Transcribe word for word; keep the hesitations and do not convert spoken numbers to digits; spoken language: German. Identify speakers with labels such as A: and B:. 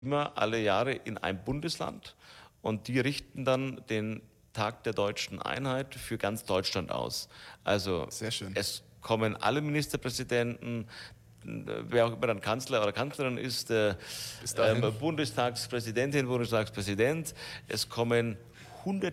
A: immer alle Jahre in ein Bundesland und die richten dann den Tag der deutschen Einheit für ganz Deutschland aus. Also
B: Sehr schön.
A: es kommen alle Ministerpräsidenten, wer auch immer dann Kanzler oder Kanzlerin ist, äh,
B: Bis dahin.
A: ähm, Bundestagspräsidentin, Bundestagspräsident. Es kommen hundert